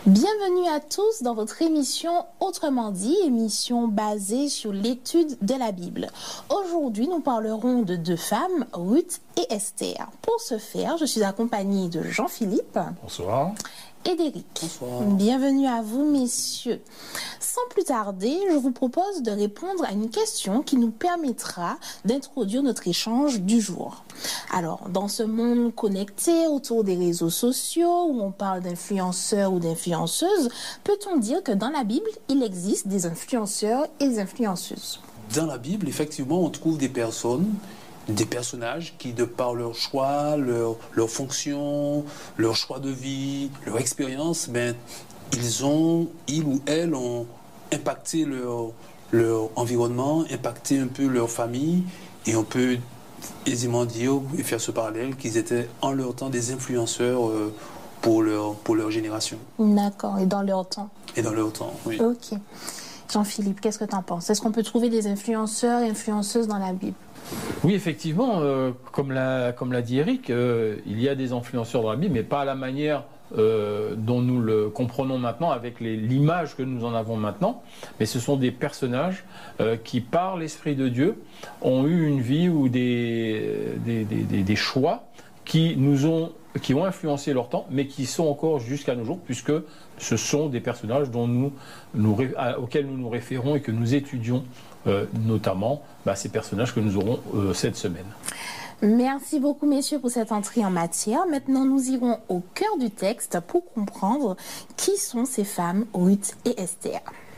Bienvenue à tous dans votre émission Autrement dit, émission basée sur l'étude de la Bible. Aujourd'hui, nous parlerons de deux femmes, Ruth et Esther. Pour ce faire, je suis accompagnée de Jean-Philippe. Bonsoir. Et d'Éric. Bonsoir. Bienvenue à vous, messieurs. Sans plus tarder, je vous propose de répondre à une question qui nous permettra d'introduire notre échange du jour. Alors, dans ce monde connecté autour des réseaux sociaux où on parle d'influenceurs ou d'influenceuses, peut-on dire que dans la Bible, il existe des influenceurs et des influenceuses? Dans la Bible, effectivement, on trouve des personnages qui, de par leur choix, leur fonction, leur choix de vie, leur expérience, ils ou elles ont impacté leur environnement, impacté un peu leur famille, et on peut aisément dire et faire ce parallèle qu'ils étaient en leur temps des influenceurs pour leur génération. D'accord, et dans leur temps. Et dans leur temps, oui. Ok. Jean-Philippe, qu'est-ce que tu en penses? Est-ce qu'on peut trouver des influenceurs et influenceuses dans la Bible? Oui, effectivement, comme l'a dit Eric, il y a des influenceurs dans la Bible, mais pas à la manière dont nous le comprenons maintenant, avec l'image que nous en avons maintenant. Mais ce sont des personnages qui, par l'Esprit de Dieu, ont eu une vie ou des choix qui ont influencé leur temps, mais qui sont encore jusqu'à nos jours, puisque ce sont des personnages auxquels nous nous référons et que nous étudions, notamment ces personnages que nous aurons cette semaine. Merci beaucoup, messieurs, pour cette entrée en matière. Maintenant, nous irons au cœur du texte pour comprendre qui sont ces femmes, Ruth et Esther.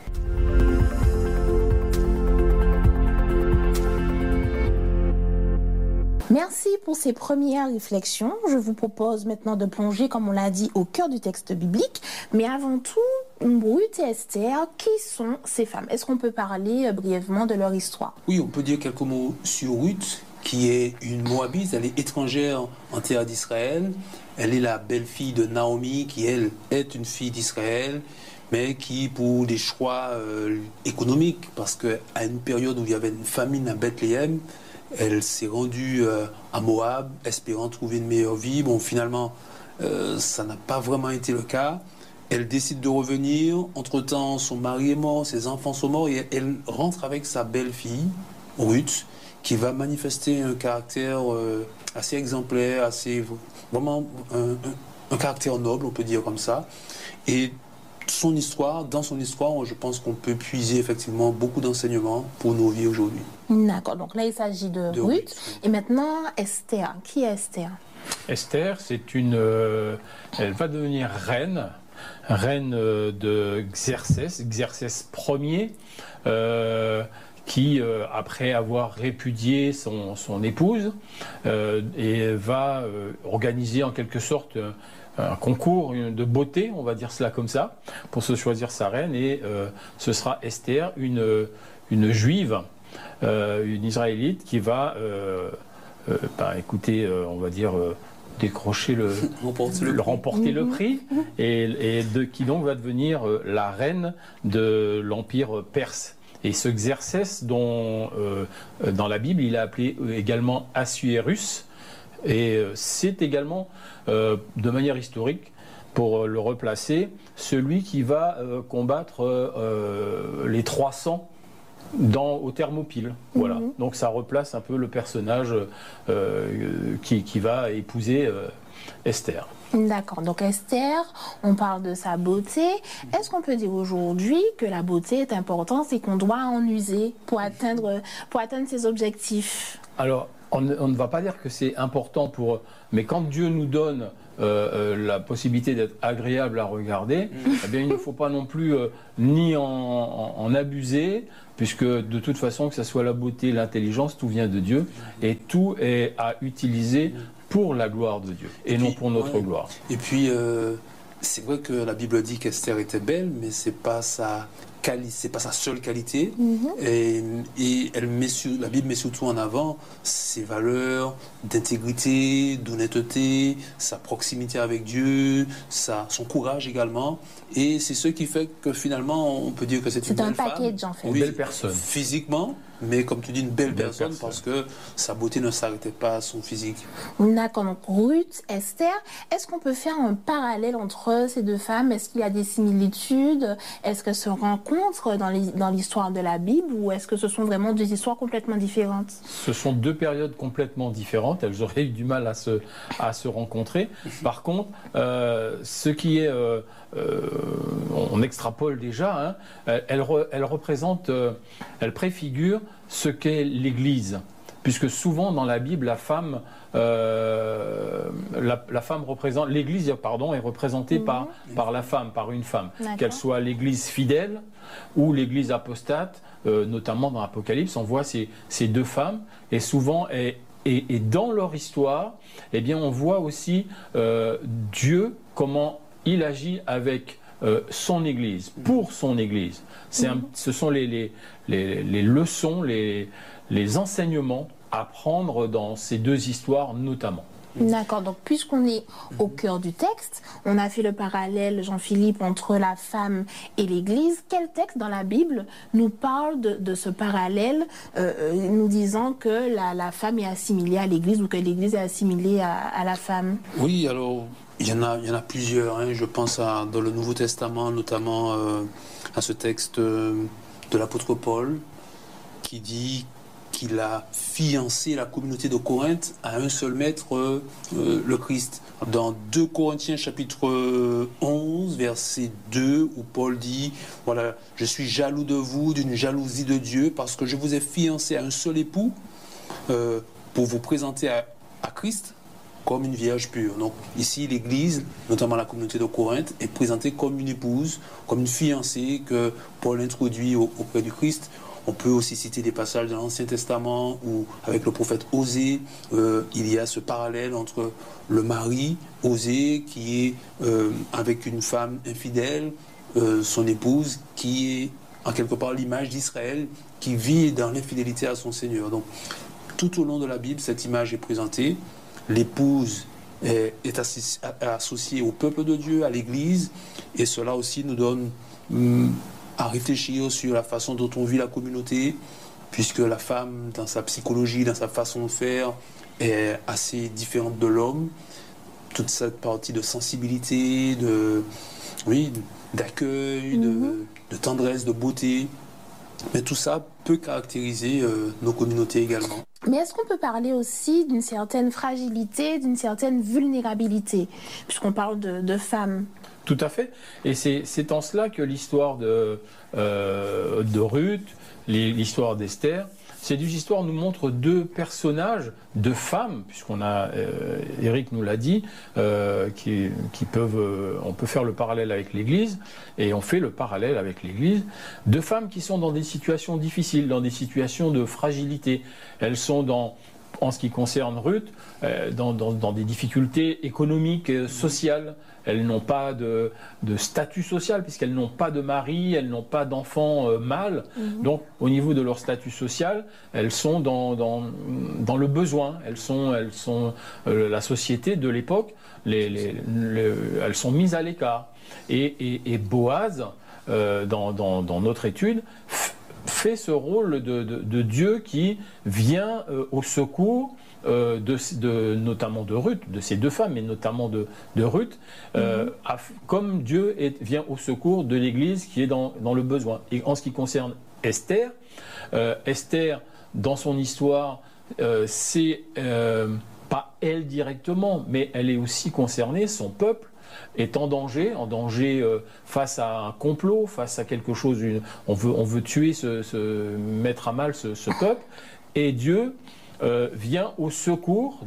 Merci pour ces premières réflexions. Je vous propose maintenant de plonger, comme on l'a dit, au cœur du texte biblique. Mais avant tout, Ruth et Esther, qui sont ces femmes? Est-ce qu'on peut parler brièvement de leur histoire? Oui, on peut dire quelques mots sur Ruth, qui est une Moabite. Elle est étrangère en terre d'Israël. Elle est la belle-fille de Naomi, qui, elle, est une fille d'Israël, mais qui, pour des choix économiques, parce qu'à une période où il y avait une famine à Bethléem, elle s'est rendue à Moab, espérant trouver une meilleure vie. Bon, finalement, ça n'a pas vraiment été le cas. Elle décide de revenir. Entre-temps, son mari est mort, ses enfants sont morts, et elle rentre avec sa belle-fille, Ruth, qui va manifester un caractère assez exemplaire, vraiment un caractère noble, on peut dire comme ça. Et dans son histoire, je pense qu'on peut puiser effectivement beaucoup d'enseignements pour nos vies aujourd'hui. D'accord, donc là il s'agit de Ruth. Oui. Et maintenant Esther. Qui est Esther? Esther, elle va devenir reine de Xerxès Ier, qui, après avoir répudié son épouse, et va organiser en quelque sorte un concours de beauté, on va dire cela comme ça, pour se choisir sa reine, et ce sera Esther, une juive, une israélite, qui va, on va dire, décrocher remporter le prix, et qui donc va devenir la reine de l'Empire perse. Et ce Xerxès, dont dans la Bible, il est appelé également Assuérus, et c'est également, de manière historique, pour le replacer, celui qui va combattre les 300 au Thermopyles. Voilà. Donc ça replace un peu le personnage qui va épouser Esther. D'accord, donc Esther, on parle de sa beauté. Est-ce qu'on peut dire aujourd'hui que la beauté est importante et qu'on doit en user pour atteindre ses objectifs? Alors, on ne va pas dire que c'est important mais quand Dieu nous donne la possibilité d'être agréable à regarder, eh bien, il ne faut pas non plus ni en abuser, puisque de toute façon, que ce soit la beauté, l'intelligence, tout vient de Dieu, et tout est à utiliser pour la gloire de Dieu, et non pour notre gloire. Et puis, c'est vrai que la Bible dit qu'Esther était belle, mais c'est pas sa seule qualité. Et la Bible met surtout en avant ses valeurs d'intégrité, d'honnêteté, sa proximité avec Dieu, son courage également. Et c'est ce qui fait que finalement, on peut dire que c'est une belle femme. C'est un package, en fait. Oui, une belle personne. Physiquement, mais comme tu dis, une belle personne, parce que sa beauté ne s'arrêtait pas à son physique. D'accord, donc Ruth, Esther, est-ce qu'on peut faire un parallèle entre ces deux femmes? Est-ce qu'il y a des similitudes? Est-ce qu'elles se rencontrent dans l'histoire de la Bible, ou est-ce que ce sont vraiment deux histoires complètement différentes? Ce sont deux périodes complètement différentes, elles auraient eu du mal à se rencontrer. Par contre, ce qui est... on extrapole déjà, hein, elle représente, elle préfigure ce qu'est l'Église, puisque souvent dans la Bible, la femme représente, l'Église, pardon, est représentée par la femme, par une femme, qu'elle soit l'Église fidèle ou l'Église apostate, notamment dans l'Apocalypse, on voit ces deux femmes, et souvent, et dans leur histoire, eh bien, on voit aussi Dieu, comment il agit avec son Église, pour son Église. Ce sont les leçons, les enseignements à prendre dans ces deux histoires notamment. D'accord, donc puisqu'on est au cœur du texte, on a fait le parallèle, Jean-Philippe, entre la femme et l'Église. Quel texte dans la Bible nous parle de ce parallèle, nous disant que la femme est assimilée à l'Église, ou que l'Église est assimilée à la femme? Oui, alors il y en a plusieurs, hein. Je pense dans le Nouveau Testament, notamment à ce texte de l'apôtre Paul, qui dit qu'il a fiancé la communauté de Corinthe à un seul maître, le Christ. Dans 2 Corinthiens chapitre 11, verset 2, où Paul dit, voilà, je suis jaloux de vous, d'une jalousie de Dieu, parce que je vous ai fiancé à un seul époux, pour vous présenter à Christ comme une vierge pure. Donc ici, l'Église, notamment la communauté de Corinthe, est présentée comme une épouse, comme une fiancée que Paul introduit auprès du Christ. On peut aussi citer des passages de l'Ancien Testament où, avec le prophète Osée, il y a ce parallèle entre le mari, Osée, qui est avec une femme infidèle, son épouse, qui est en quelque part l'image d'Israël, qui vit dans l'infidélité à son Seigneur. Donc, tout au long de la Bible, cette image est présentée. L'épouse est associée au peuple de Dieu, à l'Église, et cela aussi nous donne à réfléchir sur la façon dont on vit la communauté, puisque la femme, dans sa psychologie, dans sa façon de faire, est assez différente de l'homme. Toute cette partie de sensibilité, d'accueil, de tendresse, de beauté. Mais tout ça peut caractériser nos communautés également. Mais est-ce qu'on peut parler aussi d'une certaine fragilité, d'une certaine vulnérabilité, puisqu'on parle de femmes? Tout à fait. Et c'est en cela que l'histoire de Ruth, l'histoire d'Esther, ces deux histoires nous montrent deux personnages, deux femmes, puisqu'on a, Eric nous l'a dit, qui peuvent, on peut faire le parallèle avec l'Église, et on fait le parallèle avec l'Église, deux femmes qui sont dans des situations difficiles, dans des situations de fragilité. Elles sont en ce qui concerne Ruth, dans des difficultés économiques, sociales. Elles n'ont pas de statut social, puisqu'elles n'ont pas de mari, elles n'ont pas d'enfants mâles. Donc, au niveau de leur statut social, elles sont dans le besoin. Elles sont la société de l'époque, elles sont mises à l'écart. Et Boaz, dans notre étude, fait ce rôle de Dieu qui vient au secours notamment de Ruth, de ces deux femmes, mais notamment de Ruth, comme Dieu vient au secours de l'Église qui est dans le besoin. Et en ce qui concerne Esther, Esther, dans son histoire, c'est pas elle directement, mais elle est aussi concernée, son peuple est en danger face à un complot, face à quelque chose, on veut tuer, mettre à mal ce peuple, et Dieu vient au secours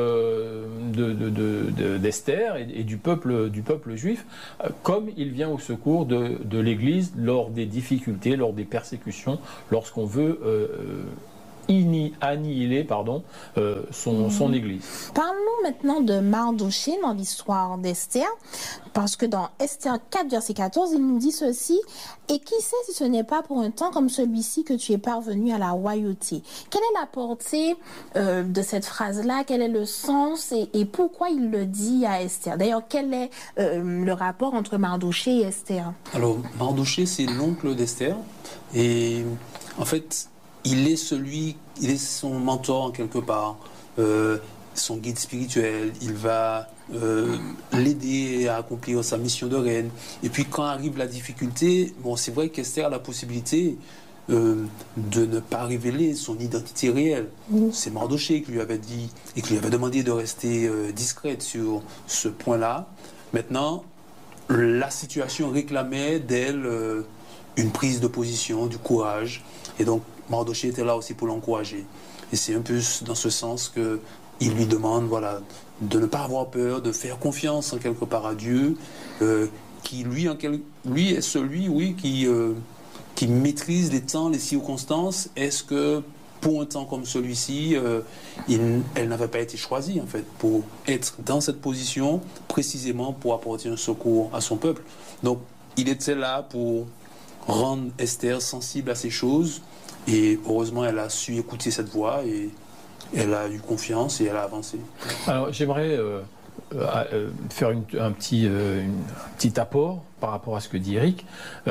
d'Esther et du peuple juif, comme il vient au secours de l'Église lors des difficultés, lors des persécutions, lorsqu'on veut annihiler son Église. Parlons maintenant de Mardochée dans l'histoire d'Esther, parce que dans Esther 4, verset 14, il nous dit ceci: « Et qui sait si ce n'est pas pour un temps comme celui-ci que tu es parvenu à la royauté ?» Quelle est la portée de cette phrase-là? Quel est le sens et pourquoi il le dit à Esther? D'ailleurs, quel est le rapport entre Mardochée et Esther? Alors, Mardochée, c'est l'oncle d'Esther, et en fait, il est son mentor en quelque part, son guide spirituel, il va l'aider à accomplir sa mission de reine. Et puis quand arrive la difficulté, bon, c'est vrai qu'Esther a la possibilité de ne pas révéler son identité réelle. C'est Mardochée qui lui avait dit et qui lui avait demandé de rester discrète sur ce point-là. Maintenant, la situation réclamait d'elle une prise de position, du courage. Et donc, Mardochée était là aussi pour l'encourager. Et c'est un peu dans ce sens qu'il lui demande, voilà, de ne pas avoir peur, de faire confiance en quelque part à Dieu, qui lui est celui, oui, qui maîtrise les temps, les circonstances. Est-ce que pour un temps comme celui-ci, elle n'avait pas été choisie en fait pour être dans cette position précisément pour apporter un secours à son peuple. Donc, il était là pour rendre Esther sensible à ces choses. Et heureusement, elle a su écouter cette voix et elle a eu confiance et elle a avancé. Alors, j'aimerais faire un petit apport par rapport à ce que dit Eric.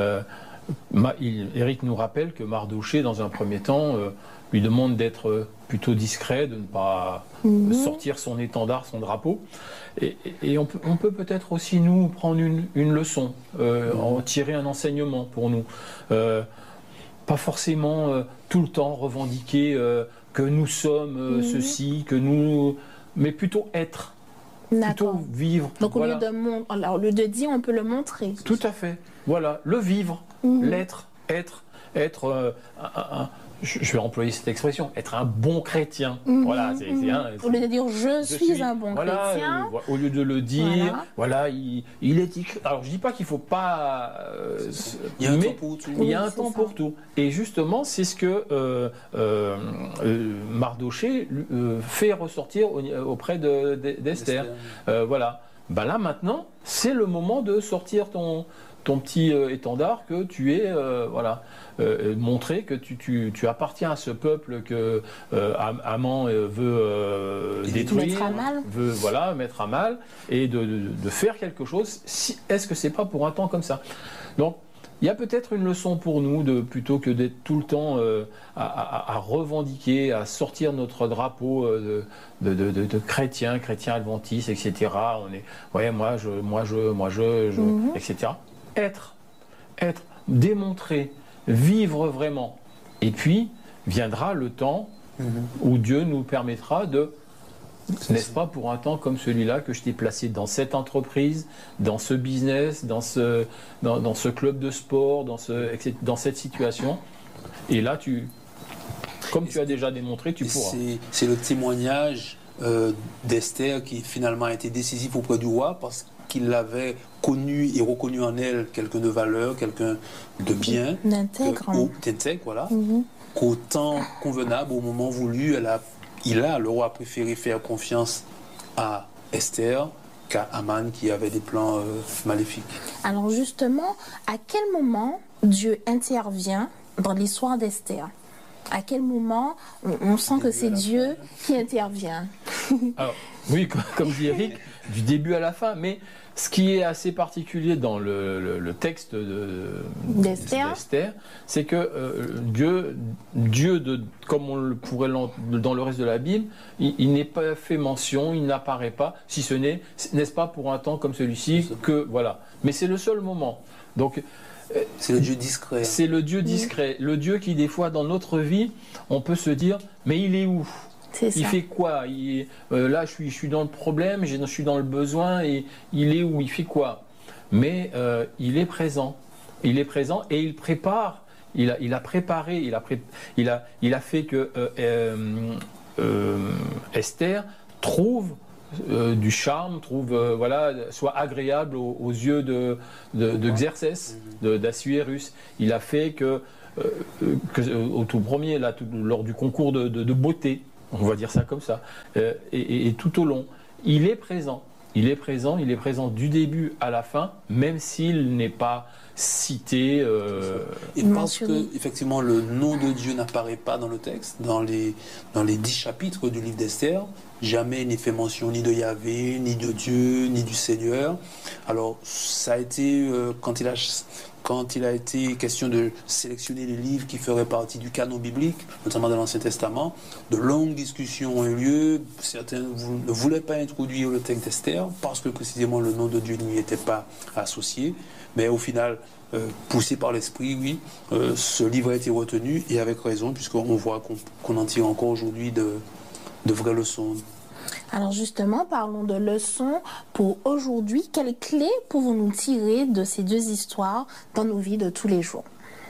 Eric nous rappelle que Mardochée, dans un premier temps, lui demande d'être plutôt discret, de ne pas sortir son étendard, son drapeau. Et on peut peut-être aussi, nous, prendre une leçon, en tirer un enseignement pour nous. Pas forcément tout le temps revendiquer que nous sommes ceci, mais plutôt être, plutôt vivre. Donc voilà. Au lieu de dire, on peut le montrer. Tout à fait. Voilà, le vivre, l'être, être je vais employer cette expression, être un bon chrétien. Voilà, au lieu de dire je suis un bon chrétien. Au lieu de le dire, voilà, il est. Alors je dis pas qu'il faut pas. Il y a un temps pour tout. Il y a un temps pour tout. Et justement, c'est ce que Mardochée fait ressortir auprès d'Esther. Voilà. Ben là maintenant, c'est le moment de sortir ton petit étendard, que tu es, montrer que tu appartiens à ce peuple que Haman veut détruire, mettre à mal, et de faire quelque chose. Est-ce que c'est pas pour un temps comme ça? Donc, il y a peut-être une leçon pour nous, plutôt que d'être tout le temps à revendiquer, à sortir notre drapeau de chrétien adventiste, etc. On est, moi je, etc. Être, démontrer, vivre vraiment. Et puis, viendra le temps où Dieu nous permettra n'est-ce pas, pour un temps comme celui-là, que je t'ai placé dans cette entreprise, dans ce business, dans ce club de sport, dans cette situation. Et là, comme tu as déjà démontré, tu pourras. C'est le témoignage d'Esther qui finalement a été décisif auprès du roi, parce qu'il l'avait connu et reconnu en elle quelqu'un de valeur, quelqu'un de bien, d'intègre, voilà, qu'au temps convenable, au moment voulu, le roi a préféré faire confiance à Esther qu'à Haman qui avait des plans maléfiques. Alors justement, à quel moment Dieu intervient dans l'histoire d'Esther? À quel moment on sent que c'est Dieu qui intervient? Alors, oui, comme dit Eric, du début à la fin, mais ce qui est assez particulier dans le texte d'Esther, c'est que Dieu comme on le pourrait dans le reste de la Bible, il n'est pas fait mention, il n'apparaît pas, si ce n'est-ce pas, pour un temps comme celui-ci, que voilà. Mais c'est le seul moment. Donc, c'est le Dieu discret. C'est le Dieu discret. Le Dieu qui, des fois, dans notre vie, on peut se dire, mais il est où ? Il fait quoi? Là, je suis dans le problème, je suis dans le besoin, et il est où? Il fait quoi? Mais il est présent. Il est présent et il prépare. Il a préparé, il a fait que Esther trouve du charme, soit agréable aux yeux de Xerxès, d'Assuérus. Il a fait que au tout premier, lors du concours de beauté, on va dire ça comme ça, et tout au long, il est présent. Il est présent du début à la fin, même s'il n'est pas cité. Et parce que effectivement le nom de Dieu n'apparaît pas dans le texte, dans les 10 chapitres du livre d'Esther, jamais il n'est fait mention ni de Yahvé, ni de Dieu, ni du Seigneur. Alors ça a été quand quand il a été question de sélectionner les livres qui feraient partie du canon biblique, notamment dans l'Ancien Testament, de longues discussions ont eu lieu. Certains ne voulaient pas introduire le texte d'Esther parce que précisément le nom de Dieu n'y était pas associé. Mais au final, poussé par l'esprit, oui, ce livre a été retenu, et avec raison, puisqu'on voit qu'on en tire encore aujourd'hui de vraies leçons. Alors justement, parlons de leçons pour aujourd'hui. Quelles clés pouvons-nous tirer de ces deux histoires dans nos vies de tous les jours ?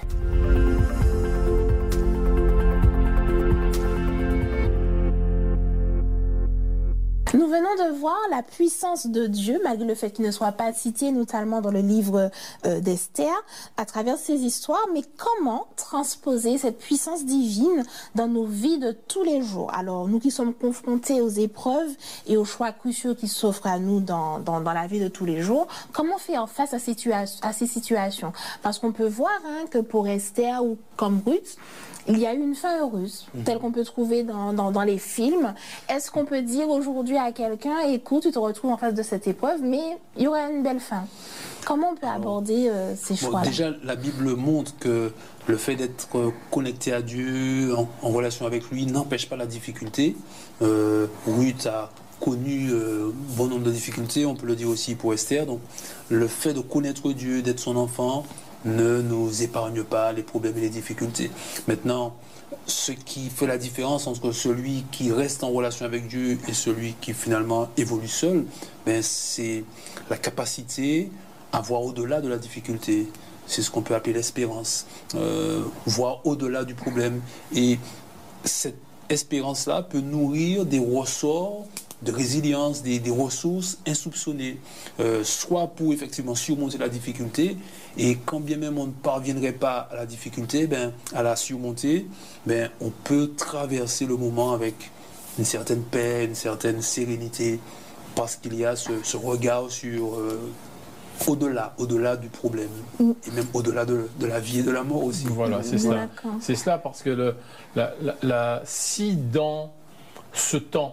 Nous venons de voir la puissance de Dieu, malgré le fait qu'il ne soit pas cité, notamment dans le livre d'Esther, à travers ces histoires. Mais comment transposer cette puissance divine dans nos vies de tous les jours? Alors, nous qui sommes confrontés aux épreuves et aux choix cruciaux qui s'offrent à nous dans la vie de tous les jours, comment faire face à ces situations? Parce qu'on peut voir que pour Esther ou comme Ruth, il y a eu une fin heureuse, telle qu'on peut trouver dans les films. Est-ce qu'on peut dire aujourd'hui à quelqu'un, écoute, tu te retrouves en face de cette épreuve, mais il y aura une belle fin? Comment on peut aborder ces choix-là? Déjà, la Bible montre que le fait d'être connecté à Dieu, en relation avec lui, n'empêche pas la difficulté. Ruth a connu bon nombre de difficultés, on peut le dire aussi pour Esther. Donc, le fait de connaître Dieu, d'être son enfant, ne nous épargne pas les problèmes et les difficultés. Maintenant, ce qui fait la différence entre celui qui reste en relation avec Dieu et celui qui finalement évolue seul, c'est la capacité à voir au-delà de la difficulté. C'est ce qu'on peut appeler l'espérance, voir au-delà du problème. Et cette espérance-là peut nourrir des ressorts de résilience, des ressources insoupçonnées, soit pour effectivement surmonter la difficulté, et quand bien même on ne parviendrait pas à la difficulté, à la surmonter, on peut traverser le moment avec une certaine paix, une certaine sérénité, parce qu'il y a ce regard sur au-delà du problème, et même au-delà de la vie et de la mort aussi. Voilà, c'est cela. C'est cela, parce que si dans ce temps,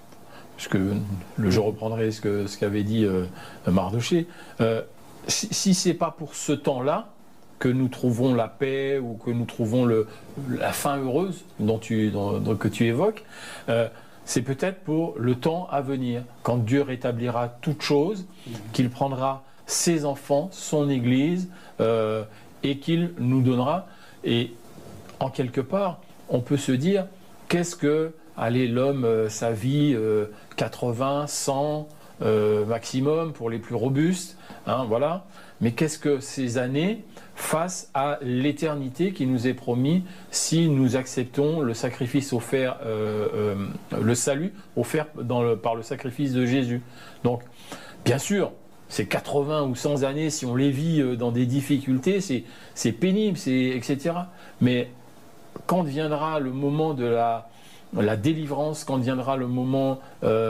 je reprendrai ce qu'avait dit Mardochée, si c'est pas pour ce temps-là que nous trouvons la paix ou que nous trouvons la fin heureuse que tu évoques, c'est peut-être pour le temps à venir, quand Dieu rétablira toute chose, qu'il prendra ses enfants, son Église, et qu'il nous donnera. Et en quelque part, on peut se dire, qu'est-ce que l'homme, sa vie, 80, 100 maximum pour les plus robustes, voilà. Mais qu'est-ce que ces années face à l'éternité qui nous est promis si nous acceptons le sacrifice offert, le salut offert par le sacrifice de Jésus? Donc, bien sûr, ces 80 ou 100 années, si on les vit dans des difficultés, c'est pénible, etc. Mais quand viendra le moment de la délivrance, quand viendra le moment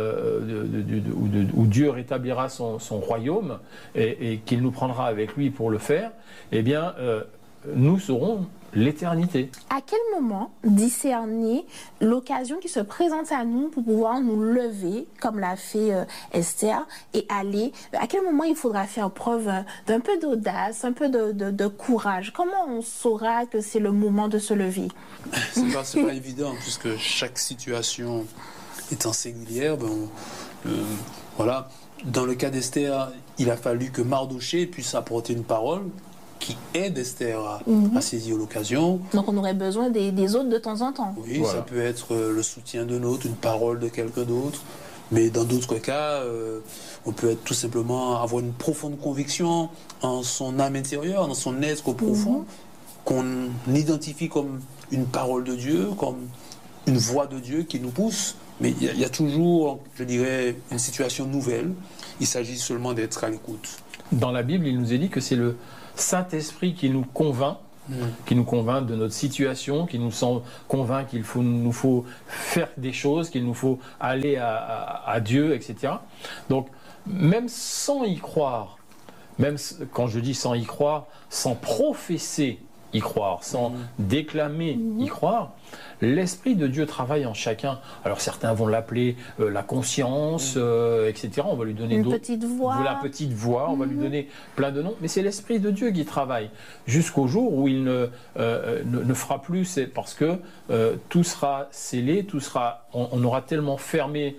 où Dieu rétablira son royaume et qu'il nous prendra avec lui pour le faire, eh bien, nous serons l'éternité. À quel moment discerner l'occasion qui se présente à nous pour pouvoir nous lever, comme l'a fait Esther, et aller? À quel moment il faudra faire preuve d'un peu d'audace, un peu de courage? Comment on saura que c'est le moment de se lever? C'est pas évident, puisque chaque situation étant singulière. Voilà. Dans le cas d'Esther, il a fallu que Mardochée puisse apporter une parole qui aide Esther à saisir l'occasion. Donc on aurait besoin des autres de temps en temps. Oui, voilà. Ça peut être le soutien d'un autre, une parole de quelqu'un d'autre. Mais dans d'autres cas, on peut tout simplement avoir une profonde conviction en son âme intérieure, dans son être profond, qu'on identifie comme une parole de Dieu, comme une voix de Dieu qui nous pousse. Mais il y a toujours, je dirais, une situation nouvelle. Il s'agit seulement d'être à l'écoute. Dans la Bible, il nous est dit que c'est le Saint-Esprit qui nous convainc, de notre situation, qui nous convainc qu'il nous faut faire des choses, qu'il nous faut aller à Dieu, etc. Donc, même sans y croire, même quand je dis sans y croire, sans professer y croire, sans déclamer y croire, l'Esprit de Dieu travaille en chacun. Alors certains vont l'appeler la conscience, etc. On va lui donner une petite voix. La petite voix, on va lui donner plein de noms. Mais c'est l'Esprit de Dieu qui travaille jusqu'au jour où il ne fera plus. C'est parce que tout sera scellé, on aura tellement fermé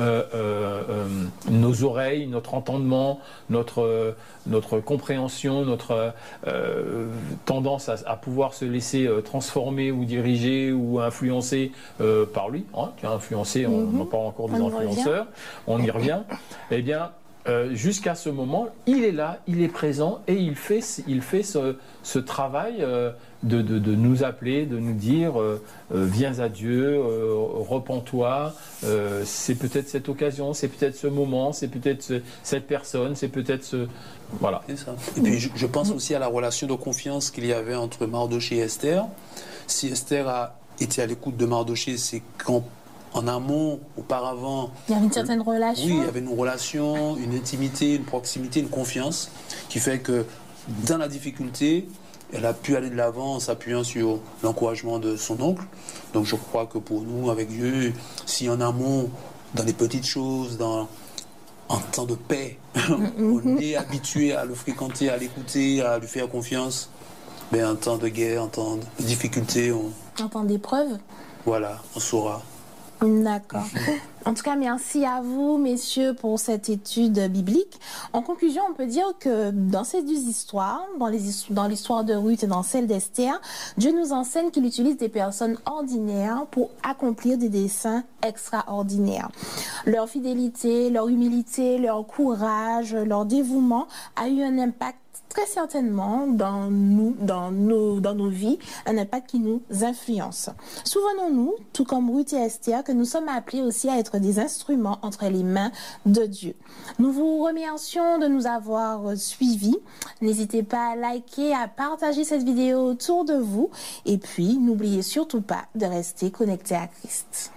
nos oreilles, notre entendement, notre compréhension, notre tendance à pouvoir se laisser transformer ou diriger ou influencer par lui. Hein, tu as influencé, on parle encore des influenceurs, on y revient. Eh bien, jusqu'à ce moment, il est là, il est présent et il fait ce travail de nous appeler, de nous dire viens à Dieu, repens-toi, c'est peut-être cette occasion, c'est peut-être ce moment, c'est peut-être cette personne, c'est peut-être ce... Voilà. C'est ça. Et puis je pense aussi à la relation de confiance qu'il y avait entre Mardochée et Esther. Si Esther a été à l'écoute de Mardochée, c'est quand en amont, auparavant... Il y avait une certaine relation. Oui, il y avait une relation, une intimité, une proximité, une confiance qui fait que dans la difficulté, elle a pu aller de l'avant en s'appuyant sur l'encouragement de son oncle. Donc je crois que pour nous, avec Dieu, si en amont, dans les petites choses, en temps de paix, on est habitué à le fréquenter, à l'écouter, à lui faire confiance, mais en temps de guerre, en temps de difficulté, en temps d'épreuve, voilà, on saura. D'accord. En tout cas, merci à vous, messieurs, pour cette étude biblique. En conclusion, on peut dire que dans ces deux histoires, dans l'histoire de Ruth et dans celle d'Esther, Dieu nous enseigne qu'il utilise des personnes ordinaires pour accomplir des desseins extraordinaires. Leur fidélité, leur humilité, leur courage, leur dévouement a eu un impact très certainement dans nos vies, un impact qui nous influence. Souvenons-nous, tout comme Ruth et Esther, que nous sommes appelés aussi à être des instruments entre les mains de Dieu. Nous vous remercions de nous avoir suivis. N'hésitez pas à liker, à partager cette vidéo autour de vous et puis n'oubliez surtout pas de rester connecté à Christ.